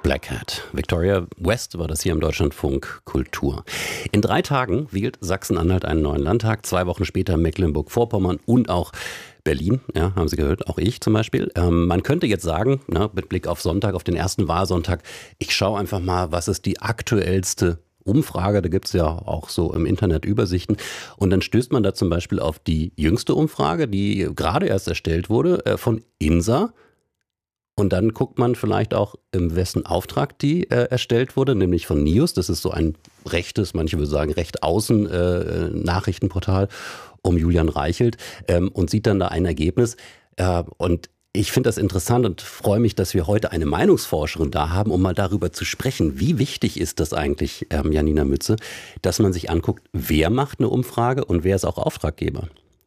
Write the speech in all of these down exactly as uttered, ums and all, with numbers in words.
Black Hat. Victoria West war das hier im Deutschlandfunk Kultur. In drei Tagen wählt Sachsen-Anhalt einen neuen Landtag, zwei Wochen später Mecklenburg-Vorpommern und auch Berlin, ja, haben Sie gehört, auch ich zum Beispiel. Ähm, man könnte jetzt sagen, na, mit Blick auf Sonntag, auf den ersten Wahlsonntag, ich schaue einfach mal, was ist die aktuellste Umfrage, da gibt es ja auch so im Internet Übersichten. Und dann stößt man da zum Beispiel auf die jüngste Umfrage, die gerade erst erstellt wurde, äh, von INSA. Und dann guckt man vielleicht auch, in wessen Auftrag die äh, erstellt wurde, nämlich von Nius. Das ist so ein rechtes, manche würden sagen recht außen äh, Nachrichtenportal um Julian Reichelt ähm, und sieht dann da ein Ergebnis. Äh, und ich finde das interessant und freue mich, dass wir heute eine Meinungsforscherin da haben, um mal darüber zu sprechen. Wie wichtig ist das eigentlich, ähm, Janina Mütze, dass man sich anguckt, wer macht eine Umfrage und wer ist auch Auftraggeber?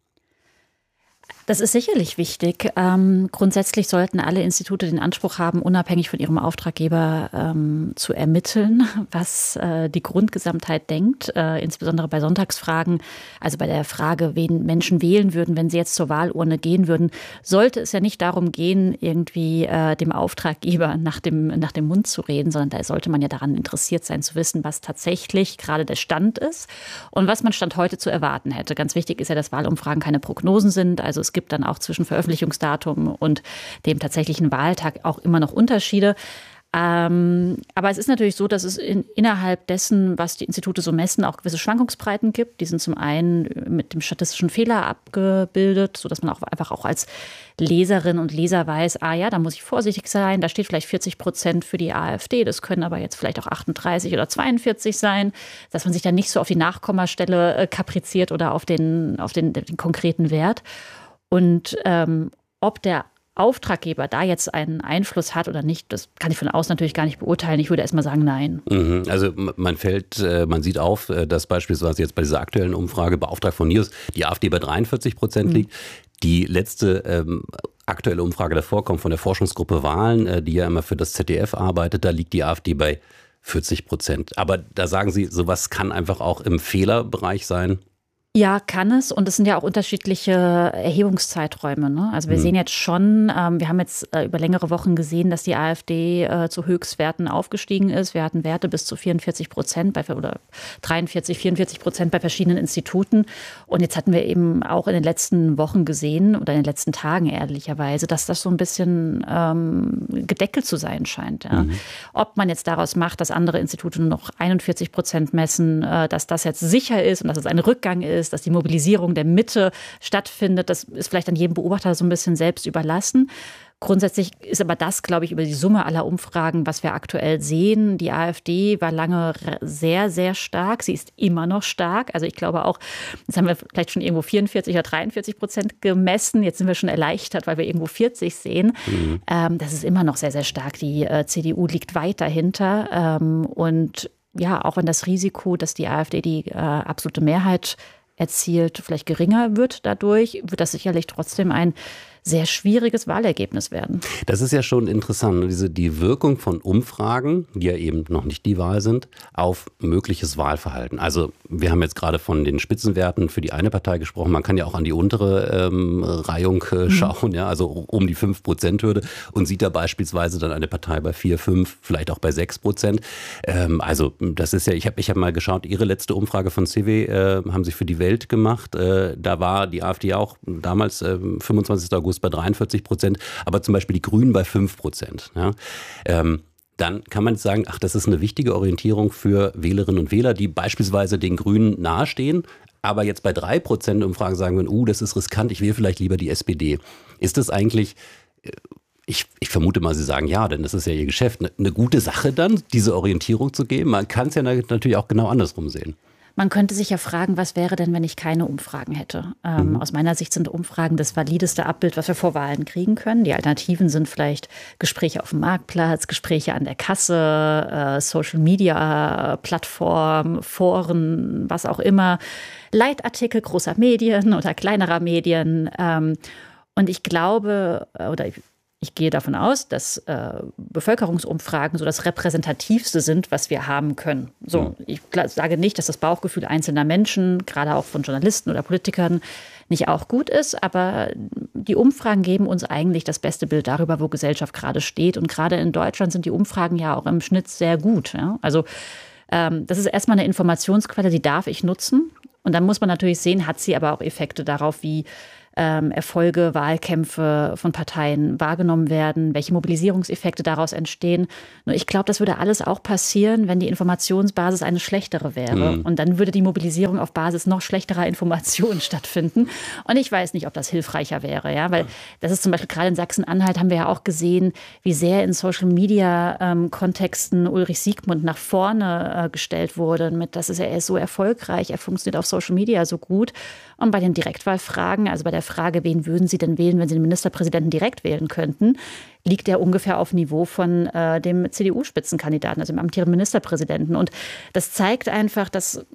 Das ist sicherlich wichtig. Ähm, grundsätzlich sollten alle Institute den Anspruch haben, unabhängig von ihrem Auftraggeber ähm, zu ermitteln, was äh, die Grundgesamtheit denkt. Äh, insbesondere bei Sonntagsfragen, also bei der Frage, wen Menschen wählen würden, wenn sie jetzt zur Wahlurne gehen würden, sollte es ja nicht darum gehen, irgendwie äh, dem Auftraggeber nach dem, nach dem Mund zu reden, sondern da sollte man ja daran interessiert sein, zu wissen, was tatsächlich gerade der Stand ist und was man Stand heute zu erwarten hätte. Ganz wichtig ist ja, dass Wahlumfragen keine Prognosen sind. Also es gibt dann auch zwischen Veröffentlichungsdatum und dem tatsächlichen Wahltag auch immer noch Unterschiede. Ähm, aber es ist natürlich so, dass es in, innerhalb dessen, was die Institute so messen, auch gewisse Schwankungsbreiten gibt. Die sind zum einen mit dem statistischen Fehler abgebildet, sodass man auch einfach auch als Leserin und Leser weiß, ah ja, da muss ich vorsichtig sein, da steht vielleicht vierzig Prozent für die AfD, das können aber jetzt vielleicht auch achtunddreißig oder zweiundvierzig sein, dass man sich dann nicht so auf die Nachkommastelle äh, kapriziert oder auf den, auf den, den konkreten Wert. Und ähm, ob der Auftraggeber da jetzt einen Einfluss hat oder nicht, das kann ich von außen natürlich gar nicht beurteilen. Ich würde erst mal sagen, nein. Mhm. Also man fällt, man sieht auf, dass beispielsweise jetzt bei dieser aktuellen Umfrage, beauftragt von Nius, die AfD bei dreiundvierzig Prozent mhm. liegt. Die letzte ähm, aktuelle Umfrage davor kommt von der Forschungsgruppe Wahlen, äh, die ja immer für das Z D F arbeitet. Da liegt die AfD bei vierzig Prozent. Aber da sagen Sie, sowas kann einfach auch im Fehlerbereich sein. Ja, kann es. Und es sind ja auch unterschiedliche Erhebungszeiträume. Ne? Also wir mhm. sehen jetzt schon, ähm, wir haben jetzt äh, über längere Wochen gesehen, dass die AfD äh, zu Höchstwerten aufgestiegen ist. Wir hatten Werte bis zu vierundvierzig Prozent bei, oder dreiundvierzig, vierundvierzig Prozent bei verschiedenen Instituten. Und jetzt hatten wir eben auch in den letzten Wochen gesehen oder in den letzten Tagen ehrlicherweise, dass das so ein bisschen ähm, gedeckelt zu sein scheint. Ja? Mhm. Ob man jetzt daraus macht, dass andere Institute nur noch einundvierzig Prozent messen, äh, dass das jetzt sicher ist und dass es ein Rückgang ist, dass die Mobilisierung der Mitte stattfindet. Das ist vielleicht an jedem Beobachter so ein bisschen selbst überlassen. Grundsätzlich ist aber das, glaube ich, über die Summe aller Umfragen, was wir aktuell sehen. Die AfD war lange sehr, sehr stark. Sie ist immer noch stark. Also ich glaube auch, jetzt haben wir vielleicht schon irgendwo vierundvierzig oder dreiundvierzig Prozent gemessen. Jetzt sind wir schon erleichtert, weil wir irgendwo vierzig sehen. Mhm. Ähm, das ist immer noch sehr, sehr stark. Die äh, C D U liegt weit dahinter. Ähm, und ja, auch wenn das Risiko, dass die AfD die äh, absolute Mehrheit erzielt, vielleicht geringer wird dadurch, wird das sicherlich trotzdem ein sehr schwieriges Wahlergebnis werden. Das ist ja schon interessant, diese, die Wirkung von Umfragen, die ja eben noch nicht die Wahl sind, auf mögliches Wahlverhalten. Also wir haben jetzt gerade von den Spitzenwerten für die eine Partei gesprochen. Man kann ja auch an die untere ähm, Reihung äh, schauen, mhm. ja, also um die fünf Prozent Hürde und sieht da beispielsweise dann eine Partei bei vier, fünf, vielleicht auch bei sechs Prozent. Ähm, also das ist ja, ich habe ich hab mal geschaut, Ihre letzte Umfrage von C W äh, haben Sie für die Welt gemacht. Äh, da war die AfD auch damals äh, fünfundzwanzigsten August bei dreiundvierzig Prozent, aber zum Beispiel die Grünen bei fünf Prozent. Ja. Ähm, dann kann man sagen, ach, das ist eine wichtige Orientierung für Wählerinnen und Wähler, die beispielsweise den Grünen nahestehen, aber jetzt bei drei Prozent Umfragen sagen würden, uh, das ist riskant, ich wähle vielleicht lieber die S P D. Ist das eigentlich, ich, ich vermute mal, Sie sagen ja, denn das ist ja Ihr Geschäft, eine, eine gute Sache dann, diese Orientierung zu geben? Man kann es ja natürlich auch genau andersrum sehen. Man könnte sich ja fragen, was wäre denn, wenn ich keine Umfragen hätte? Ähm, mhm. Aus meiner Sicht sind Umfragen das valideste Abbild, was wir vor Wahlen kriegen können. Die Alternativen sind vielleicht Gespräche auf dem Marktplatz, Gespräche an der Kasse, äh, Social-Media-Plattformen, Foren, was auch immer, Leitartikel großer Medien oder kleinerer Medien. Ähm, und ich glaube, oder ich Ich gehe davon aus, dass äh, Bevölkerungsumfragen so das Repräsentativste sind, was wir haben können. So, ich sage nicht, dass das Bauchgefühl einzelner Menschen, gerade auch von Journalisten oder Politikern, nicht auch gut ist, aber die Umfragen geben uns eigentlich das beste Bild darüber, wo Gesellschaft gerade steht. Und gerade in Deutschland sind die Umfragen ja auch im Schnitt sehr gut. Ja? Also ähm, das ist erstmal eine Informationsquelle, die darf ich nutzen. Und dann muss man natürlich sehen, hat sie aber auch Effekte darauf, wie ähm, Erfolge, Wahlkämpfe von Parteien wahrgenommen werden, welche Mobilisierungseffekte daraus entstehen. Nur ich glaube, das würde alles auch passieren, wenn die Informationsbasis eine schlechtere wäre. Mhm. Und dann würde die Mobilisierung auf Basis noch schlechterer Informationen stattfinden. Und ich weiß nicht, ob das hilfreicher wäre, ja, weil das ist zum Beispiel gerade in Sachsen-Anhalt haben wir ja auch gesehen, wie sehr in Social-Media-Kontexten Ulrich Siegmund nach vorne äh, gestellt wurde. Mit, das ist ja, er ist so erfolgreich, er funktioniert auf Social Media so gut. Und bei den Direktwahlfragen, also bei der Frage, wen würden Sie denn wählen, wenn Sie den Ministerpräsidenten direkt wählen könnten, liegt er ungefähr auf Niveau von äh, dem C D U-Spitzenkandidaten, also dem amtierenden Ministerpräsidenten. Und das zeigt einfach, dass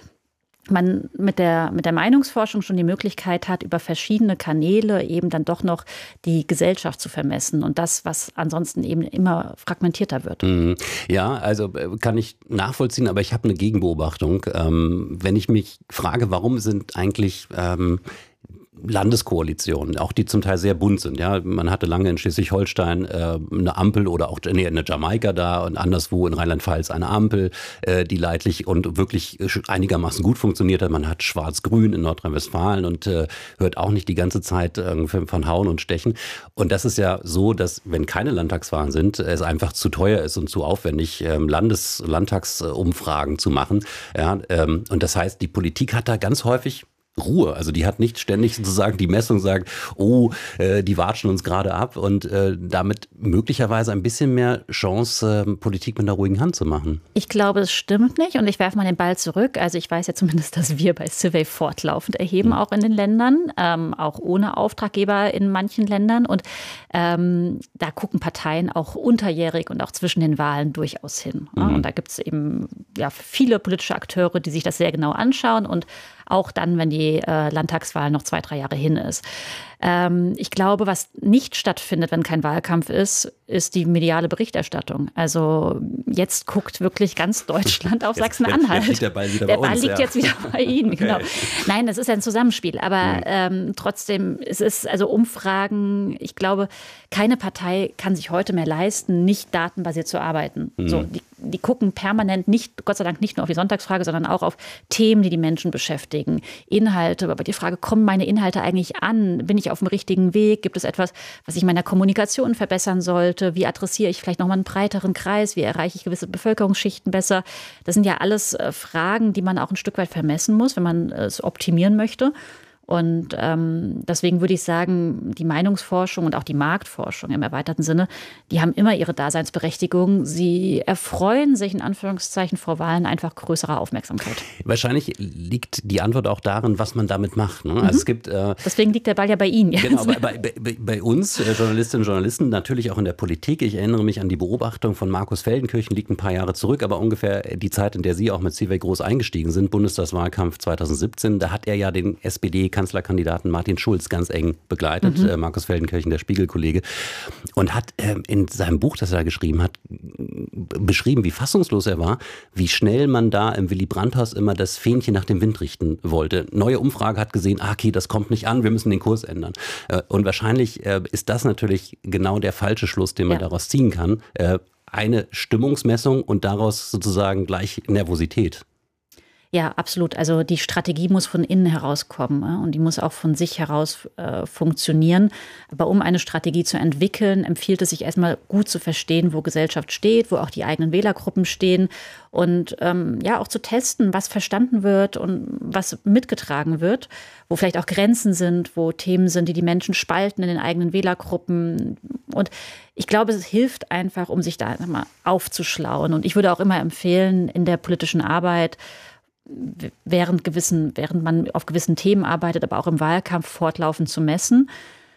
man mit der, mit der Meinungsforschung schon die Möglichkeit hat, über verschiedene Kanäle eben dann doch noch die Gesellschaft zu vermessen und das, was ansonsten eben immer fragmentierter wird. Ja, also kann ich nachvollziehen, aber ich habe eine Gegenbeobachtung. Ähm, wenn ich mich frage, warum sind eigentlich ähm, Landeskoalitionen, auch die zum Teil sehr bunt sind. Ja, man hatte lange in Schleswig-Holstein äh, eine Ampel oder auch nee, eine Jamaika da und anderswo in Rheinland-Pfalz eine Ampel, äh, die leidlich und wirklich einigermaßen gut funktioniert hat. Man hat Schwarz-Grün in Nordrhein-Westfalen und äh, hört auch nicht die ganze Zeit äh, von Hauen und Stechen. Und das ist ja so, dass wenn keine Landtagswahlen sind, es einfach zu teuer ist und zu aufwendig, ähm, Landes-, Landtagsumfragen zu machen. Ja, ähm, und das heißt, die Politik hat da ganz häufig Ruhe. Also die hat nicht ständig sozusagen die Messung sagt, oh, äh, die watschen uns gerade ab und äh, damit möglicherweise ein bisschen mehr Chance, äh, Politik mit einer ruhigen Hand zu machen. Ich glaube, es stimmt nicht und ich werfe mal den Ball zurück. Also ich weiß ja zumindest, dass wir bei Survey fortlaufend erheben, mhm. auch in den Ländern, ähm, auch ohne Auftraggeber in manchen Ländern und ähm, da gucken Parteien auch unterjährig und auch zwischen den Wahlen durchaus hin. Mhm. Ja? Und da gibt es eben ja viele politische Akteure, die sich das sehr genau anschauen und auch dann, wenn die äh, Landtagswahl noch zwei, drei Jahre hin ist. Ähm, ich glaube, was nicht stattfindet, wenn kein Wahlkampf ist, ist die mediale Berichterstattung. Also jetzt guckt wirklich ganz Deutschland auf Sachsen-Anhalt. Jetzt liegt der Ball wieder der bei uns. Der Ball liegt ja. jetzt wieder bei Ihnen, genau. Okay. Nein, das ist ein Zusammenspiel. Aber mhm. ähm, trotzdem, es ist also Umfragen, ich glaube, keine Partei kann sich heute mehr leisten, nicht datenbasiert zu arbeiten. Mhm. So, die, die gucken permanent nicht, Gott sei Dank nicht nur auf die Sonntagsfrage, sondern auch auf Themen, die die Menschen beschäftigen. Inhalte, aber die Frage, kommen meine Inhalte eigentlich an? Bin ich auf dem richtigen Weg? Gibt es etwas, was ich in meiner Kommunikation verbessern sollte? Wie adressiere ich vielleicht nochmal einen breiteren Kreis? Wie erreiche ich gewisse Bevölkerungsschichten besser? Das sind ja alles Fragen, die man auch ein Stück weit vermessen muss, wenn man es optimieren möchte. Und ähm, deswegen würde ich sagen, die Meinungsforschung und auch die Marktforschung im erweiterten Sinne, die haben immer ihre Daseinsberechtigung. Sie erfreuen sich in Anführungszeichen vor Wahlen einfach größerer Aufmerksamkeit. Wahrscheinlich liegt die Antwort auch darin, was man damit macht. Ne? Also mhm. es gibt, äh, Deswegen liegt der Ball ja bei Ihnen jetzt. Genau, bei, bei, bei, bei uns, äh, Journalistinnen und Journalisten, natürlich auch in der Politik. Ich erinnere mich an die Beobachtung von Markus Feldenkirchen, liegt ein paar Jahre zurück, aber ungefähr die Zeit, in der Sie auch mit Survey groß eingestiegen sind, Bundestagswahlkampf zweitausendsiebzehn, da hat er ja den S P D Kanzlerkandidaten Martin Schulz ganz eng begleitet, mhm. äh, Markus Feldenkirchen, der Spiegel-Kollege, und hat äh, in seinem Buch, das er da geschrieben hat, beschrieben, wie fassungslos er war, wie schnell man da im Willy Brandt-Haus immer das Fähnchen nach dem Wind richten wollte. Neue Umfrage hat gesehen, ah, okay, das kommt nicht an, wir müssen den Kurs ändern. Äh, und wahrscheinlich äh, ist das natürlich genau der falsche Schluss, den man ja. daraus ziehen kann. Äh, eine Stimmungsmessung und daraus sozusagen gleich Nervosität. Ja, absolut. Also die Strategie muss von innen herauskommen und die muss auch von sich heraus äh, funktionieren. Aber um eine Strategie zu entwickeln, empfiehlt es sich erstmal gut zu verstehen, wo Gesellschaft steht, wo auch die eigenen Wählergruppen stehen und ähm, ja auch zu testen, was verstanden wird und was mitgetragen wird, wo vielleicht auch Grenzen sind, wo Themen sind, die die Menschen spalten in den eigenen Wählergruppen. Und ich glaube, es hilft einfach, um sich da mal aufzuschlauen. Und ich würde auch immer empfehlen, in der politischen Arbeit, während gewissen, während man auf gewissen Themen arbeitet, aber auch im Wahlkampf fortlaufend zu messen.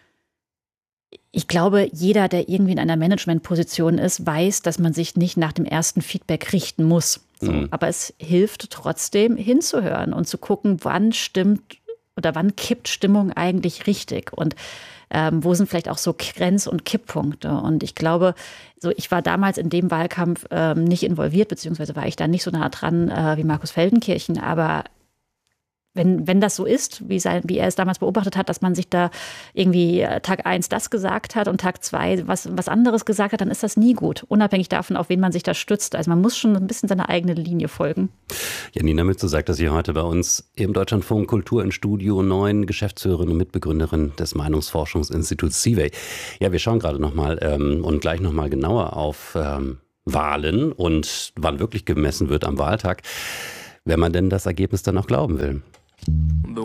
Ich glaube, jeder, der irgendwie in einer Managementposition ist, weiß, dass man sich nicht nach dem ersten Feedback richten muss. So, mhm. Aber es hilft trotzdem hinzuhören und zu gucken, wann stimmt oder wann kippt Stimmung eigentlich richtig und ähm, wo sind vielleicht auch so Grenz- und Kipppunkte. Und ich glaube, so ich war damals in dem Wahlkampf ähm, nicht involviert, beziehungsweise war ich da nicht so nah dran äh, wie Markus Feldenkirchen, aber Wenn, wenn das so ist, wie, sein, wie er es damals beobachtet hat, dass man sich da irgendwie Tag eins das gesagt hat und Tag zwei was, was anderes gesagt hat, dann ist das nie gut. Unabhängig davon, auf wen man sich da stützt. Also man muss schon ein bisschen seiner eigenen Linie folgen. Janina Mütze sagt das hier heute bei uns im Deutschlandfunk Kultur in Studio neun, Geschäftsführerin und Mitbegründerin des Meinungsforschungsinstituts CIVEY. Ja, wir schauen gerade nochmal ähm, und gleich nochmal genauer auf ähm, Wahlen und wann wirklich gemessen wird am Wahltag, wenn man denn das Ergebnis dann auch glauben will. The